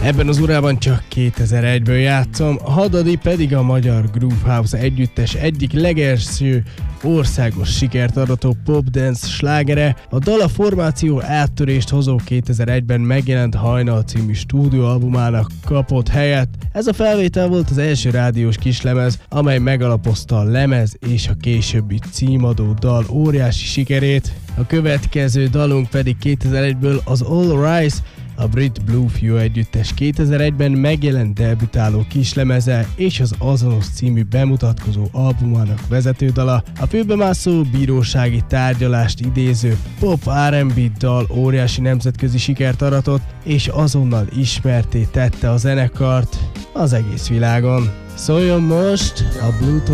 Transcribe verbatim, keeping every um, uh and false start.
Ebben az órában csak kétezer-egyből játszom, a Hadadi pedig a magyar Groove House együttes egyik legelső országos sikert arató pop-dance slágere, a dal a formáció áttörést hozó kétezer-egyben megjelent Hajnal című stúdióalbumának kapott helyet. Ez a felvétel volt az első rádiós kislemez, amely megalapozta a lemez és a későbbi címadó dal óriási sikerét. A következő dalunk pedig kétezer-egyből az All Rise, a brit Blue Few együttes kétezer-egyben megjelent debütáló kislemeze és az azonos című bemutatkozó albumának vezetődala. A főbemászó bírósági tárgyalást idéző pop er and bé dal óriási nemzetközi sikert aratott, és azonnal ismertté tette a zenekart az egész világon. Szóljon most a Bluetooth